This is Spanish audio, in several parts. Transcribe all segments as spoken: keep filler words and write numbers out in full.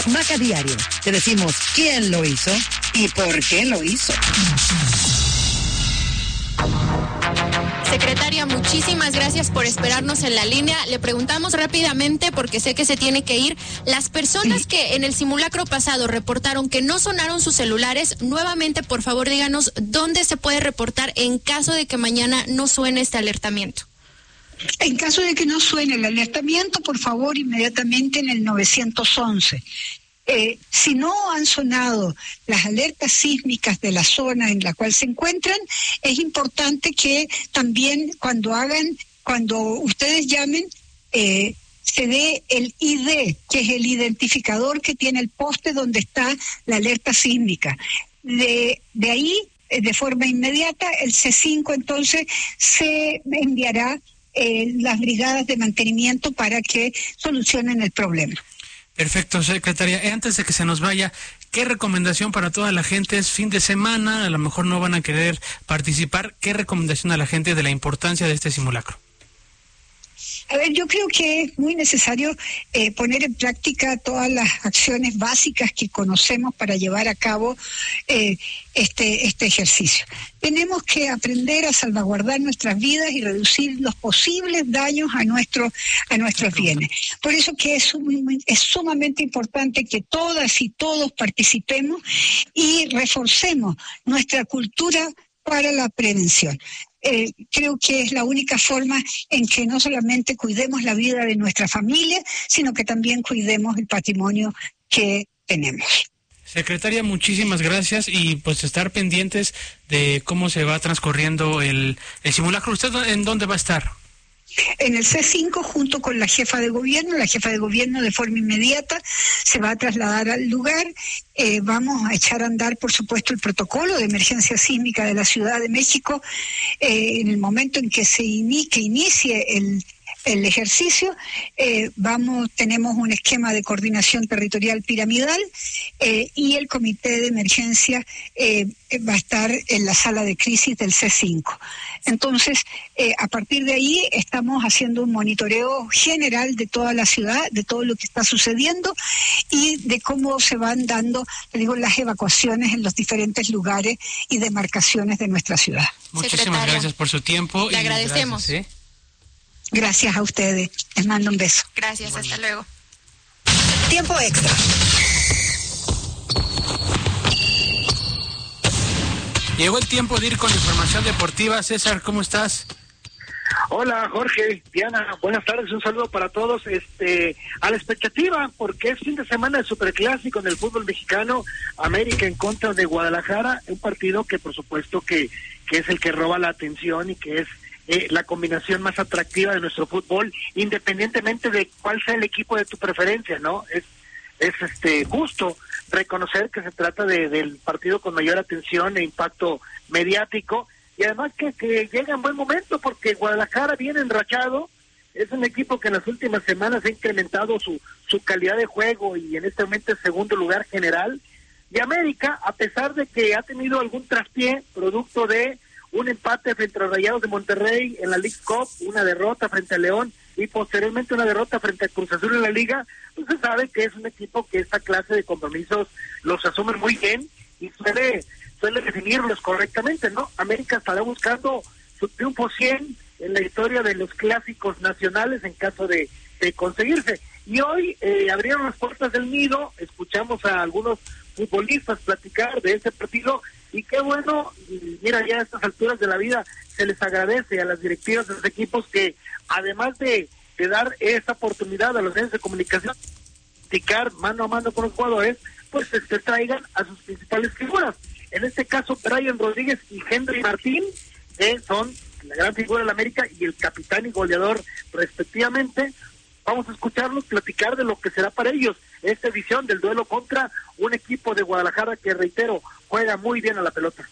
Maca Diario. Te decimos quién lo hizo y por qué lo hizo. Secretaria, muchísimas gracias por esperarnos en la línea. Le preguntamos rápidamente, porque sé que se tiene que ir, las personas que en el simulacro pasado reportaron que no sonaron sus celulares, nuevamente, por favor, díganos dónde se puede reportar en caso de que mañana no suene este alertamiento. En caso de que no suene el alertamiento, por favor, inmediatamente en el nueve once. Eh, si no han sonado las alertas sísmicas de la zona en la cual se encuentran, es importante que también cuando hagan, cuando ustedes llamen, eh, se dé el I D, que es el identificador que tiene el poste donde está la alerta sísmica. De, de ahí, de forma inmediata, el C cinco entonces se enviará eh, las brigadas de mantenimiento para que solucionen el problema. Perfecto, secretaria. Eh, antes de que se nos vaya, ¿qué recomendación para toda la gente? Es fin de semana, a lo mejor no van a querer participar. ¿Qué recomendación a la gente de la importancia de este simulacro? A ver, yo creo que es muy necesario eh, poner en práctica todas las acciones básicas que conocemos para llevar a cabo eh, este, este ejercicio. Tenemos que aprender a salvaguardar nuestras vidas y reducir los posibles daños a, nuestro, a nuestros bienes. Por eso que es, sum, es sumamente importante que todas y todos participemos y reforcemos nuestra cultura para la prevención. Eh, creo que es la única forma en que no solamente cuidemos la vida de nuestra familia, sino que también cuidemos el patrimonio que tenemos. Secretaria, muchísimas gracias y pues estar pendientes de cómo se va transcurriendo el, el simulacro. ¿Usted en dónde va a estar? En el C cinco, junto con la jefa de gobierno, la jefa de gobierno de forma inmediata se va a trasladar al lugar. Eh, vamos a echar a andar, por supuesto, el protocolo de emergencia sísmica de la Ciudad de México. Eh, en el momento en que se in- que inicie el el ejercicio, eh, vamos, tenemos un esquema de coordinación territorial piramidal eh, y el comité de emergencia eh, va a estar en la sala de crisis del C cinco. Entonces, eh, a partir de ahí estamos haciendo un monitoreo general de toda la ciudad, de todo lo que está sucediendo y de cómo se van dando, te digo, las evacuaciones en los diferentes lugares y demarcaciones de nuestra ciudad. Muchísimas Secretaria, gracias por su tiempo. Le y agradecemos. Gracias, ¿eh? Gracias a ustedes. Les mando un beso. Gracias, bueno. Hasta luego. Tiempo extra. Llegó el tiempo de ir con información deportiva. César, ¿cómo estás? Hola Jorge, Diana, buenas tardes, un saludo para todos. Este, a la expectativa, porque es fin de semana de superclásico en el fútbol mexicano, América en contra de Guadalajara, un partido que por supuesto que, que es el que roba la atención y que es eh, la combinación más atractiva de nuestro fútbol, independientemente de cuál sea el equipo de tu preferencia, ¿no? Es, es este justo reconocer que se trata de, del partido con mayor atención e impacto mediático. Y además que, que llega en buen momento porque Guadalajara viene enrachado, es un equipo que en las últimas semanas ha incrementado su, su calidad de juego y en este momento es segundo lugar general. Y América, a pesar de que ha tenido algún traspié, producto de un empate frente a los Rayados de Monterrey en la League Cup, una derrota frente a León y posteriormente una derrota frente a Cruz Azul en la Liga, pues se sabe que es un equipo que esta clase de compromisos los asume muy bien y suele... suele definirlos correctamente, ¿no? América estará buscando su triunfo cien en la historia de los clásicos nacionales en caso de, de conseguirse. Y hoy eh, abrieron las puertas del nido, escuchamos a algunos futbolistas platicar de este partido y qué bueno, y mira, ya a estas alturas de la vida se les agradece a las directivas de los equipos que además de, de dar esta oportunidad a los medios de comunicación, platicar mano a mano con los jugadores, pues se, se traigan a sus principales figuras. En este caso, Brian Rodríguez y Henry Martín, que son la gran figura de la América y el capitán y goleador respectivamente. Vamos a escucharlos platicar de lo que será para ellos esta edición del duelo contra un equipo de Guadalajara que, reitero, juega muy bien a la pelota.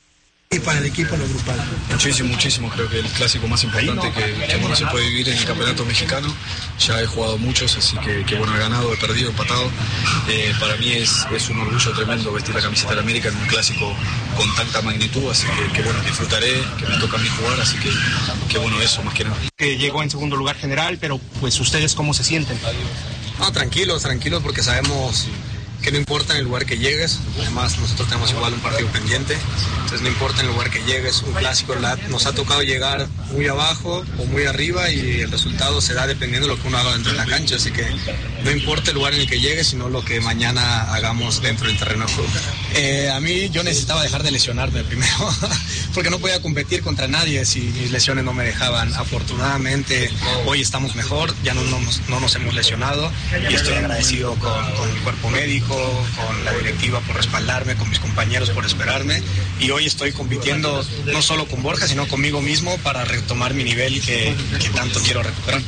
Y para el equipo, lo grupal. Muchísimo, muchísimo. Creo que el clásico más importante que, que uno se puede vivir en el campeonato mexicano. Ya he jugado muchos, así que, que bueno, he ganado, he perdido, he empatado. Eh, para mí es, es un orgullo tremendo vestir la camiseta de la América en un clásico con tanta magnitud, así que, que bueno, disfrutaré, que me toca a mí jugar, así que, que bueno, eso más que nada. Que llegó en segundo lugar general, pero pues ustedes ¿cómo se sienten? No, tranquilos, tranquilos porque sabemos que no importa en el lugar que llegues, además nosotros tenemos igual un partido pendiente, entonces no importa en el lugar que llegues, un clásico la, nos ha tocado llegar muy abajo o muy arriba y el resultado se da dependiendo de lo que uno haga dentro de la cancha, así que no importa el lugar en el que llegues, sino lo que mañana hagamos dentro del terreno de juego. Eh, a mí yo necesitaba dejar de lesionarme primero, porque no podía competir contra nadie si mis lesiones no me dejaban. Afortunadamente hoy estamos mejor, ya no, no, no nos hemos lesionado y estoy agradecido con, con el cuerpo médico, con la directiva por respaldarme, con mis compañeros por esperarme y hoy estoy compitiendo no solo con Borja sino conmigo mismo para retomar mi nivel que, que tanto quiero recuperar.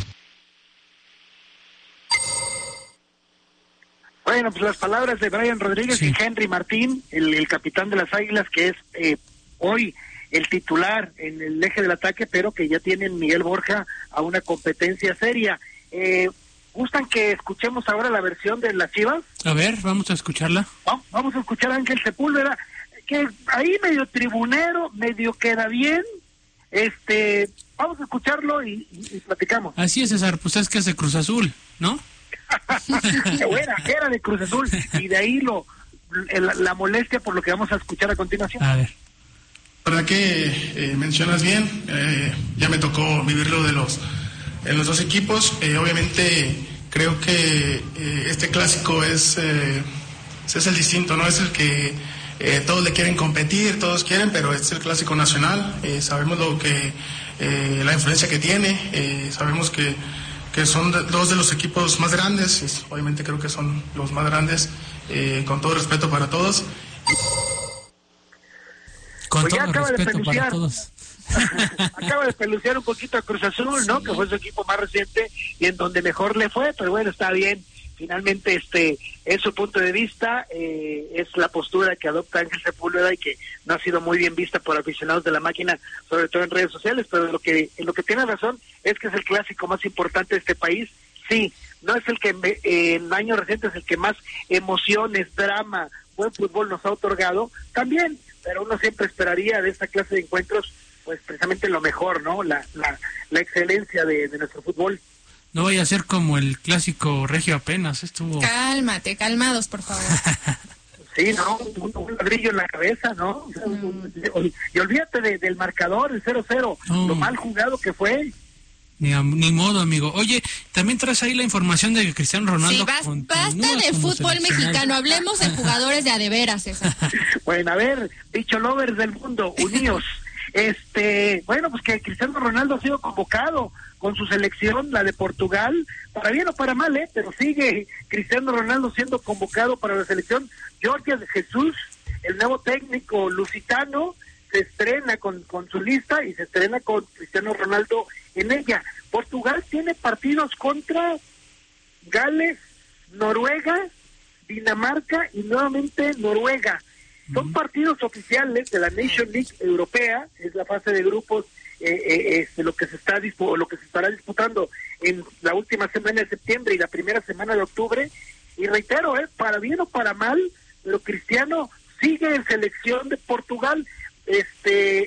Bueno, pues las palabras de Brian Rodríguez sí. Y Henry Martín, el, el capitán de las Águilas, que es eh, hoy el titular en el eje del ataque, pero que ya tienen Miguel Borja a una competencia seria. Eh, ¿Gustan que escuchemos ahora la versión de las Chivas? A ver, vamos a escucharla. Vamos, vamos a escuchar a Ángel Sepúlveda, que ahí medio tribunero, medio queda bien. Este, vamos a escucharlo y, y, y platicamos. Así es, César, pues es que es de Cruz Azul, ¿no? Qué buena, era de Cruz Azul, y de ahí lo la, la molestia por lo que vamos a escuchar a continuación. A ver. La verdad que eh, mencionas bien, eh, ya me tocó vivirlo de los en los dos equipos. Eh, obviamente creo que eh, este clásico es eh, es el distinto, no es el que eh, todos le quieren competir, todos quieren, pero es el clásico nacional. Eh, sabemos lo que eh, la influencia que tiene, eh, sabemos que que son de, dos de los equipos más grandes, es, obviamente creo que son los más grandes, eh, con todo respeto para todos. Con pues todo acaba respeto de para todos. Acaba de peluciar un poquito a Cruz Azul, ¿no? Que fue su equipo más reciente y en donde mejor le fue, pero bueno, está bien. Finalmente este es su punto de vista, eh, es la postura que adopta Ángel Sepúlveda y que no ha sido muy bien vista por aficionados de la máquina, sobre todo en redes sociales, pero lo que en lo que tiene razón es que es el clásico más importante de este país. Sí, no es el que eh, en años recientes es el que más emociones, drama, buen fútbol nos ha otorgado, también, pero uno siempre esperaría de esta clase de encuentros pues precisamente lo mejor, ¿no? La la, la excelencia de, de nuestro fútbol. No vaya a ser como el clásico regio apenas, estuvo... Cálmate, calmados, por favor. Sí, ¿no? Un, un ladrillo en la cabeza, ¿no? Mm. Y olvídate de, del marcador, el cero cero, no. Lo mal jugado que fue. Ni, ni modo, amigo. Oye, también traes ahí la información de que Cristiano Ronaldo... Sí, bas, basta de fútbol mexicano, hablemos de jugadores de a de veras, César. Bueno, a ver, bicho lovers del mundo, unidos. Este, bueno, pues que Cristiano Ronaldo ha sido convocado con su selección, la de Portugal, para bien o para mal, ¿eh? Pero sigue Cristiano Ronaldo siendo convocado para la selección. Jorge Jesús, el nuevo técnico lusitano, se estrena con, con su lista y se estrena con Cristiano Ronaldo en ella. Portugal tiene partidos contra Gales, Noruega, Dinamarca y nuevamente Noruega. Son partidos oficiales de la Nation League Europea, es la fase de grupos, eh, eh, es lo que se está dispu- lo que se estará disputando en la última semana de septiembre y la primera semana de octubre. Y reitero, eh, para bien o para mal, pero Cristiano sigue en selección de Portugal. Este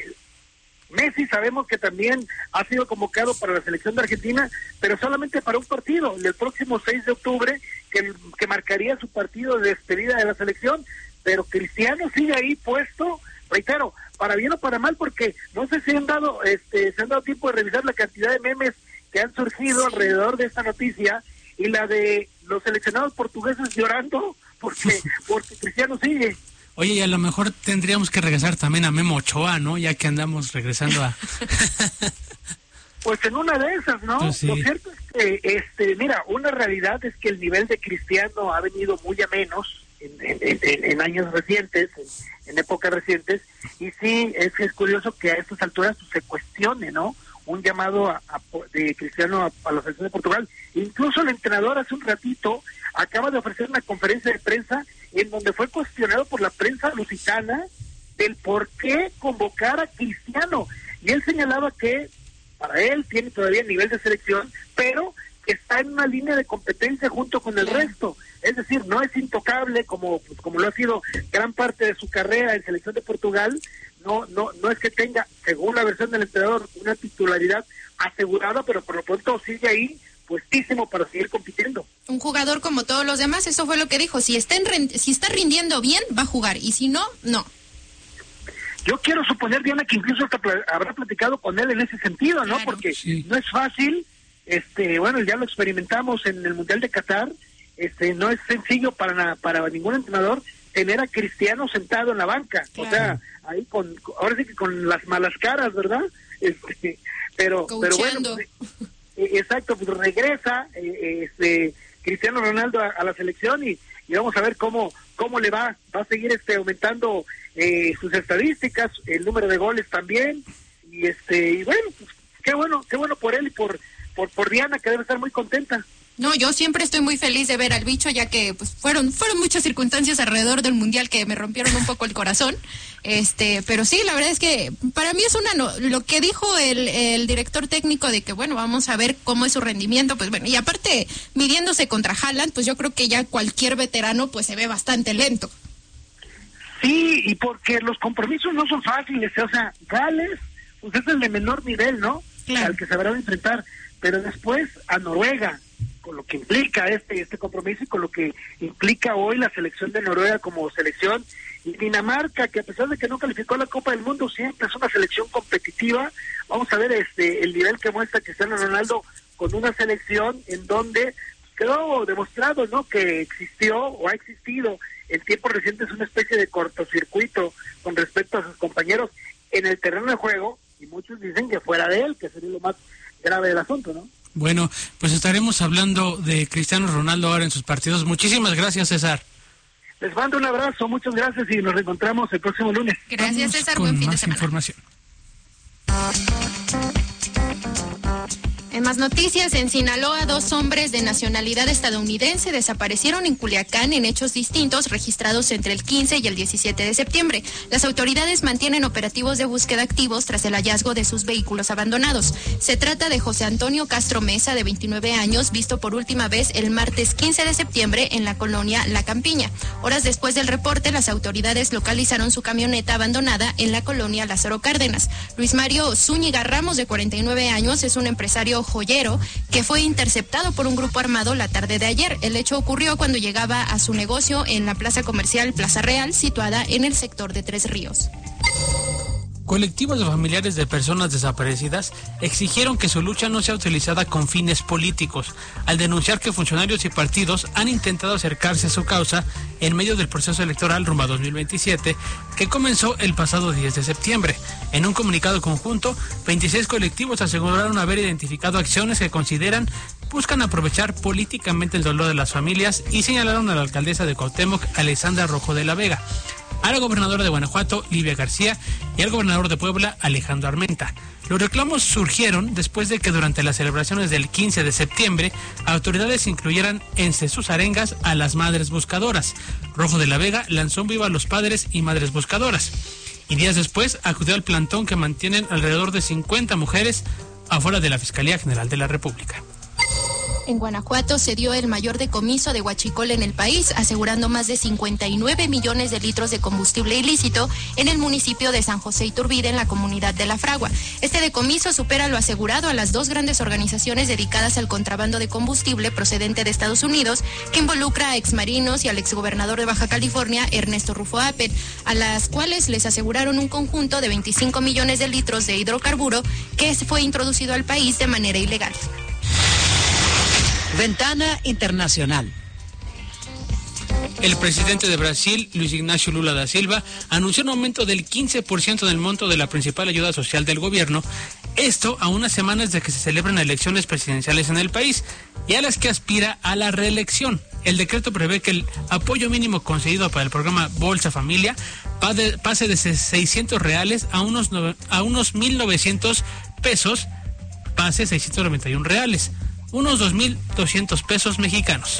Messi sabemos que también ha sido convocado para la selección de Argentina, pero solamente para un partido, el próximo seis de octubre, que, que marcaría su partido de despedida de la selección. Pero Cristiano sigue ahí puesto, reitero, para bien o para mal, porque no sé si han dado, este, se han dado tiempo de revisar la cantidad de memes que han surgido alrededor de esta noticia y la de los seleccionados portugueses llorando porque, porque Cristiano sigue. Oye, y a lo mejor tendríamos que regresar también a Memo Ochoa, ¿no? Ya que andamos regresando a... Pues en una de esas, ¿no? Pues sí. Lo cierto es que, este, mira, una realidad es que el nivel de Cristiano ha venido muy a menos en, en, en, en años recientes, en, en épocas recientes, y sí, es, es curioso que a estas alturas pues, se cuestione, ¿no? Un llamado a, a, de Cristiano a, a la selección de Portugal. Incluso el entrenador hace un ratito acaba de ofrecer una conferencia de prensa en donde fue cuestionado por la prensa lusitana del por qué convocar a Cristiano. Y él señalaba que para él tiene todavía nivel de selección, pero que está en una línea de competencia junto con el resto. Es decir, no es intocable como, pues, como lo ha sido gran parte de su carrera en selección de Portugal. No, no, no es que tenga, según la versión del entrenador, una titularidad asegurada, pero por lo pronto sigue ahí puestísimo para seguir compitiendo. Un jugador como todos los demás, eso fue lo que dijo, si está, en, si está rindiendo bien, va a jugar, y si no, no. Yo quiero suponer, Diana, que incluso hasta pl- habrá platicado con él en ese sentido, ¿no? Claro, Porque sí. no es fácil, este, bueno, ya lo experimentamos en el Mundial de Qatar, este, no es sencillo para na- para ningún entrenador tener a Cristiano sentado en la banca, claro. O sea, ahí con, ahora sí que con las malas caras, ¿verdad? Este, pero, pero bueno, pues, eh, exacto, pues regresa eh, este Cristiano Ronaldo a, a la selección y, y vamos a ver cómo cómo le va, va a seguir este aumentando eh, sus estadísticas, el número de goles también, y este y bueno, pues qué bueno, qué bueno por él y por por por Diana, que debe estar muy contenta. No, yo siempre estoy muy feliz de ver al bicho, ya que pues fueron fueron muchas circunstancias alrededor del mundial que me rompieron un poco el corazón. Este, pero sí, la verdad es que para mí es una no, lo que dijo el, el director técnico de que bueno, vamos a ver cómo es su rendimiento, pues bueno, y aparte midiéndose contra Haaland, pues yo creo que ya cualquier veterano pues se ve bastante lento. Sí, y porque los compromisos no son fáciles, o sea, Gales, pues es el de menor nivel, ¿no? Claro. Al que se habrá de enfrentar, pero después a Noruega, con lo que implica este este compromiso y con lo que implica hoy la selección de Noruega como selección, y Dinamarca, que a pesar de que no calificó a la Copa del Mundo, siempre es una selección competitiva. Vamos a ver este el nivel que muestra Cristiano Ronaldo con una selección en donde quedó demostrado, ¿no?, que existió o ha existido en tiempos recientes una especie de cortocircuito con respecto a sus compañeros en el terreno de juego, y muchos dicen que fuera de él, que sería lo más grave del asunto, ¿no? Bueno, pues estaremos hablando de Cristiano Ronaldo ahora en sus partidos. Muchísimas gracias, César. Les mando un abrazo, muchas gracias y nos reencontramos el próximo lunes. Gracias, Vamos César, con buen fin de más semana. información. En más noticias, en Sinaloa, dos hombres de nacionalidad estadounidense desaparecieron en Culiacán en hechos distintos registrados entre el quince y el diecisiete de septiembre. Las autoridades mantienen operativos de búsqueda activos tras el hallazgo de sus vehículos abandonados. Se trata de José Antonio Castro Mesa, de veintinueve años, visto por última vez el martes quince de septiembre en la colonia La Campiña. Horas después del reporte, las autoridades localizaron su camioneta abandonada en la colonia Lázaro Cárdenas. Luis Mario Zúñiga Ramos, de cuarenta y nueve años, es un empresario joyero que fue interceptado por un grupo armado la tarde de ayer. El hecho ocurrió cuando llegaba a su negocio en la plaza comercial Plaza Real, situada en el sector de Tres Ríos. Colectivos de familiares de personas desaparecidas exigieron que su lucha no sea utilizada con fines políticos, al denunciar que funcionarios y partidos han intentado acercarse a su causa en medio del proceso electoral rumbo a dos mil veintisiete, que comenzó el pasado diez de septiembre. En un comunicado conjunto, veintiséis colectivos aseguraron haber identificado acciones que consideran buscan aprovechar políticamente el dolor de las familias y señalaron a la alcaldesa de Cuauhtémoc, Alexandra Rojo de la Vega, a la gobernadora de Guanajuato, Livia García, y al gobernador de Puebla, Alejandro Armenta. Los reclamos surgieron después de que durante las celebraciones del quince de septiembre, autoridades incluyeran entre sus arengas a las madres buscadoras. Rojo de la Vega lanzó un viva a los padres y madres buscadoras. Y días después acudió al plantón que mantienen alrededor de cincuenta mujeres afuera de la Fiscalía General de la República. En Guanajuato se dio el mayor decomiso de huachicol en el país, asegurando más de cincuenta y nueve millones de litros de combustible ilícito en el municipio de San José Iturbide, en la comunidad de La Fragua. Este decomiso supera lo asegurado a las dos grandes organizaciones dedicadas al contrabando de combustible procedente de Estados Unidos, que involucra a exmarinos y al exgobernador de Baja California, Ernesto Rufo Appel, a las cuales les aseguraron un conjunto de veinticinco millones de litros de hidrocarburo que fue introducido al país de manera ilegal. Ventana Internacional. El presidente de Brasil, Luis Ignacio Lula da Silva, anunció un aumento del quince por ciento del monto de la principal ayuda social del gobierno, esto a unas semanas de que se celebren elecciones presidenciales en el país y a las que aspira a la reelección. El decreto prevé que el apoyo mínimo concedido para el programa Bolsa Familia pase de seiscientos reales a unos, a unos mil novecientos pesos, pase seiscientos noventa y uno reales. Unos dos mil doscientos pesos mexicanos.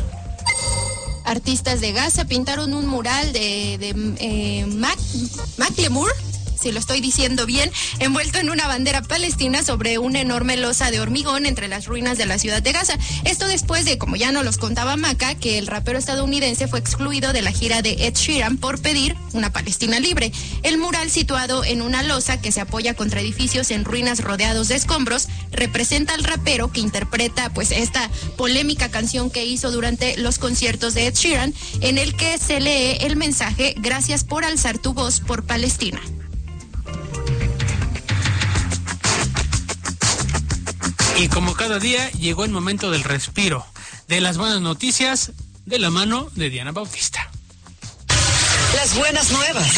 Artistas de Gaza pintaron un mural de, de eh, Mac, Macklemore, si lo estoy diciendo bien, envuelto en una bandera palestina sobre una enorme losa de hormigón entre las ruinas de la ciudad de Gaza. Esto después de, como ya nos los contaba Maca, que el rapero estadounidense fue excluido de la gira de Ed Sheeran por pedir una Palestina libre. El mural, situado en una losa que se apoya contra edificios en ruinas rodeados de escombros, representa al rapero que interpreta pues esta polémica canción que hizo durante los conciertos de Ed Sheeran, en el que se lee el mensaje: gracias por alzar tu voz por Palestina. Y como cada día, llegó el momento del respiro, de las buenas noticias, de la mano de Diana Bautista. Las buenas nuevas.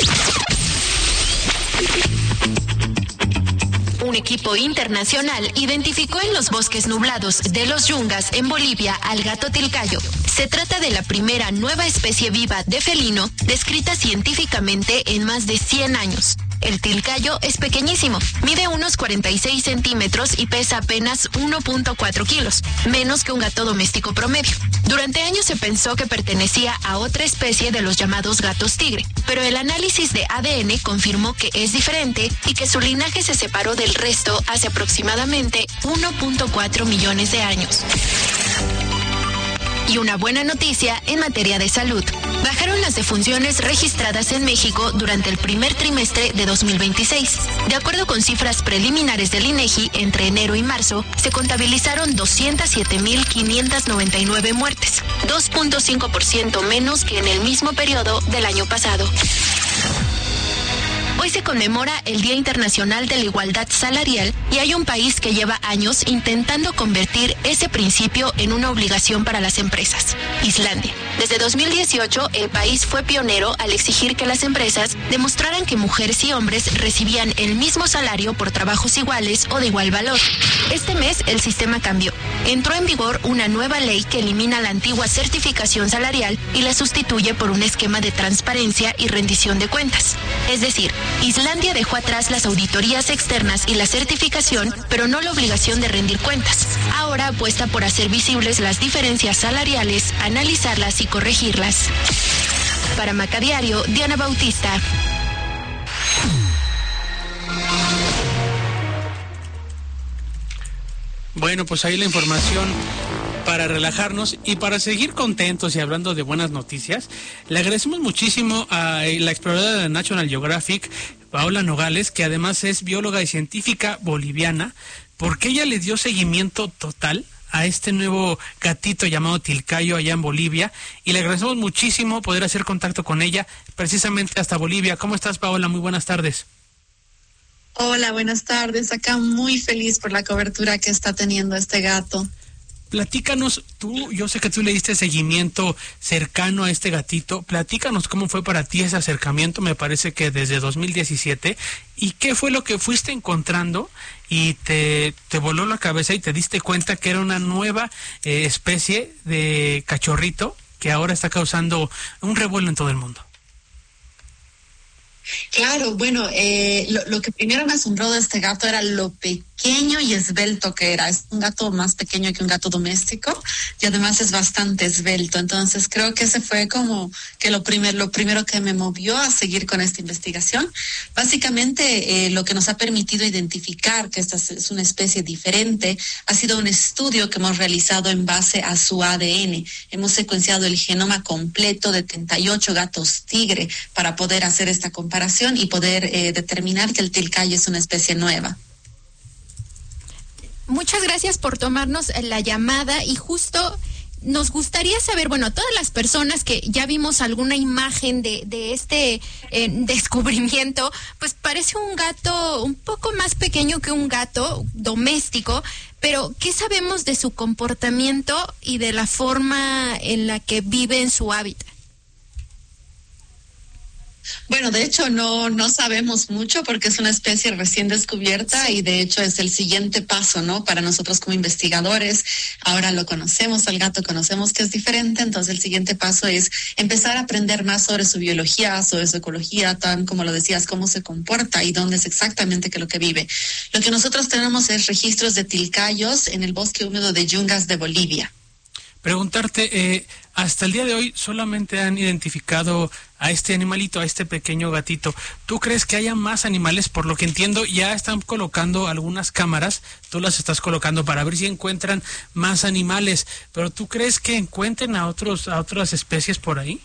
Un equipo internacional identificó en los bosques nublados de los Yungas, en Bolivia, al gato tilcayo. Se trata de la primera nueva especie viva de felino descrita científicamente en más de cien años. El tilcayo es pequeñísimo, mide unos cuarenta y seis centímetros y pesa apenas uno punto cuatro kilos, menos que un gato doméstico promedio. Durante años se pensó que pertenecía a otra especie de los llamados gatos tigre, pero el análisis de A D N confirmó que es diferente y que su linaje se separó del resto hace aproximadamente uno punto cuatro millones de años. Y una buena noticia en materia de salud. Bajaron las defunciones registradas en México durante el primer trimestre de dos mil veintiséis. De acuerdo con cifras preliminares del INEGI, entre enero y marzo se contabilizaron doscientas siete mil quinientas noventa y nueve muertes, dos punto cinco por ciento menos que en el mismo periodo del año pasado. Hoy se conmemora el Día Internacional de la Igualdad Salarial y hay un país que lleva años intentando convertir ese principio en una obligación para las empresas: Islandia. Desde dos mil dieciocho, el país fue pionero al exigir que las empresas demostraran que mujeres y hombres recibían el mismo salario por trabajos iguales o de igual valor. Este mes el sistema cambió. Entró en vigor una nueva ley que elimina la antigua certificación salarial y la sustituye por un esquema de transparencia y rendición de cuentas. Es decir, Islandia dejó atrás las auditorías externas y la certificación, pero no la obligación de rendir cuentas. Ahora apuesta por hacer visibles las diferencias salariales, analizarlas y corregirlas. Para Maca Diario, Diana Bautista. Bueno, pues ahí la información para relajarnos y para seguir contentos y hablando de buenas noticias. Le agradecemos muchísimo a la exploradora de National Geographic, Paola Nogales, que además es bióloga y científica boliviana, porque ella le dio seguimiento total a este nuevo gatito llamado tilcayo allá en Bolivia, y le agradecemos muchísimo poder hacer contacto con ella precisamente hasta Bolivia. ¿Cómo estás, Paola? Muy buenas tardes. Hola, buenas tardes. Acá muy feliz por la cobertura que está teniendo este gato. Platícanos, tú, yo sé que tú le diste seguimiento cercano a este gatito, platícanos cómo fue para ti ese acercamiento, me parece que desde dos mil diecisiete, y qué fue lo que fuiste encontrando y te, te voló la cabeza y te diste cuenta que era una nueva eh, especie de cachorrito que ahora está causando un revuelo en todo el mundo. Claro, bueno, eh, lo, lo que primero me asombró de este gato era lo pequeño y esbelto que era. Es un gato más pequeño que un gato doméstico y además es bastante esbelto. Entonces creo que ese fue como que lo, primer, lo primero que me movió a seguir con esta investigación. Básicamente eh, lo que nos ha permitido identificar que esta es una especie diferente ha sido un estudio que hemos realizado en base a su A D N. Hemos secuenciado el genoma completo de treinta y ocho gatos tigre para poder hacer esta comparación y poder eh, determinar que el tilcayo es una especie nueva. Muchas gracias por tomarnos la llamada y justo nos gustaría saber, bueno, todas las personas que ya vimos alguna imagen de, de este eh, descubrimiento, pues parece un gato un poco más pequeño que un gato doméstico, pero ¿qué sabemos de su comportamiento y de la forma en la que vive en su hábitat? Bueno, de hecho no no sabemos mucho porque es una especie recién descubierta y de hecho es el siguiente paso, ¿no? Para nosotros como investigadores, ahora lo conocemos al gato, conocemos que es diferente, entonces el siguiente paso es empezar a aprender más sobre su biología, sobre su ecología, tan como lo decías, cómo se comporta y dónde es exactamente que lo que vive. Lo que nosotros tenemos es registros de tilcayos en el bosque húmedo de Yungas de Bolivia. Preguntarte, eh, hasta el día de hoy solamente han identificado a este animalito, a este pequeño gatito. ¿Tú crees que haya más animales? Por lo que entiendo, ya están colocando algunas cámaras, tú las estás colocando para ver si encuentran más animales, pero ¿tú crees que encuentren a otros, a otras especies por ahí?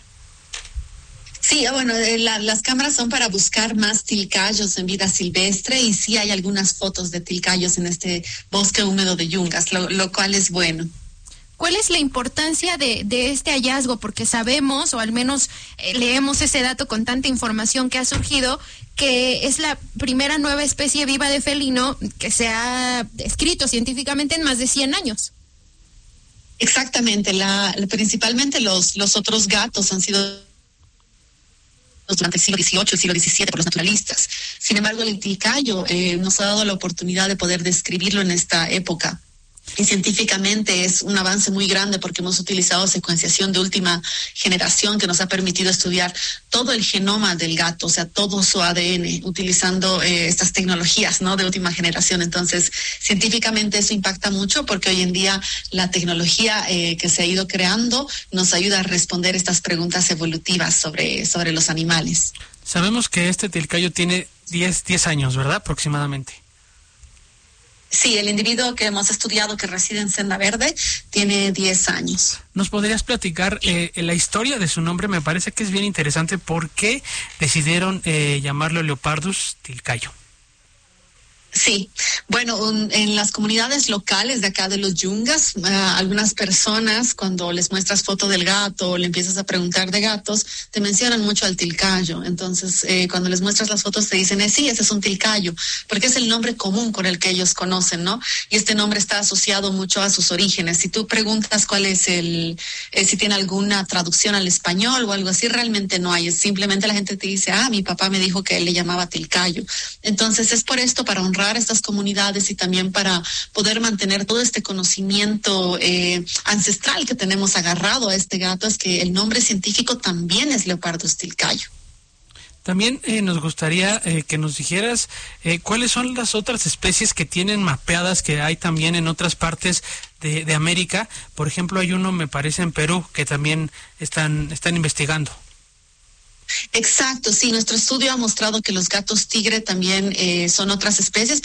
Sí, bueno, la, las cámaras son para buscar más tilcayos en vida silvestre y sí hay algunas fotos de tilcayos en este bosque húmedo de Yungas, lo, lo cual es bueno. ¿Cuál es la importancia de, de este hallazgo? Porque sabemos, o al menos eh, leemos ese dato con tanta información que ha surgido, que es la primera nueva especie viva de felino que se ha descrito científicamente en más de cien años. Exactamente, la, principalmente los, los otros gatos han sido durante el siglo dieciocho, el siglo diecisiete por los naturalistas. Sin embargo, el tilcayo eh, nos ha dado la oportunidad de poder describirlo en esta época. Y científicamente es un avance muy grande porque hemos utilizado secuenciación de última generación que nos ha permitido estudiar todo el genoma del gato, o sea, todo su A D N, utilizando eh, estas tecnologías, ¿no?, de última generación. Entonces, científicamente eso impacta mucho porque hoy en día la tecnología eh, que se ha ido creando nos ayuda a responder estas preguntas evolutivas sobre, sobre los animales. Sabemos que este tilcayo tiene diez, diez años, ¿verdad? Aproximadamente. Sí, el individuo que hemos estudiado que reside en Senda Verde tiene diez años. ¿Nos podrías platicar eh, la historia de su nombre? Me parece que es bien interesante. ¿Por qué decidieron eh, llamarlo Leopardus tilcayo? Sí, bueno, un, en las comunidades locales de acá de los Yungas, uh, algunas personas cuando les muestras foto del gato o le empiezas a preguntar de gatos, te mencionan mucho al tilcayo. Entonces, eh, cuando les muestras las fotos te dicen, eh, sí, ese es un tilcayo, porque es el nombre común con el que ellos conocen, ¿no? Y este nombre está asociado mucho a sus orígenes. Si tú preguntas cuál es el, eh, si tiene alguna traducción al español o algo así, realmente no hay. Es simplemente la gente te dice, ah, mi papá me dijo que él le llamaba tilcayo. Entonces, es por esto, para honrar a estas comunidades y también para poder mantener todo este conocimiento eh, ancestral que tenemos agarrado a este gato, es que el nombre científico también es Leopardus tilcayo. También eh, nos gustaría eh, que nos dijeras eh, cuáles son las otras especies que tienen mapeadas, que hay también en otras partes de, de América. Por ejemplo, hay uno, me parece, en Perú, que también están, están investigando. Exacto, sí, nuestro estudio ha mostrado que los gatos tigre también eh, son otras especies.